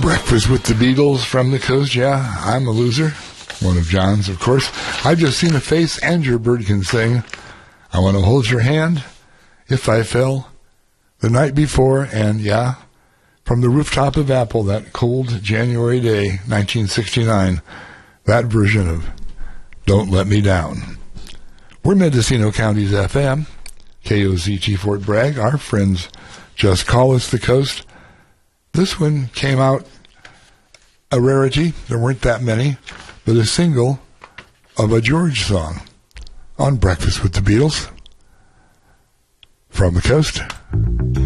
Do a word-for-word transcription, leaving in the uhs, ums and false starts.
Breakfast with the Beatles from the coast. Yeah, I'm a loser. One of John's, of course. I've just seen a face Andrew Bird can sing. I want to hold your hand if I fell the night before. And yeah, from the rooftop of Apple that cold January day, nineteen sixty-nine, that version of Don't Let Me Down. We're Mendocino County's F M, K O Z T Fort Bragg. Our friends just call us the coast. This one came out a rarity. There weren't that many, but a single of a George song on Breakfast with the Beatles from the coast.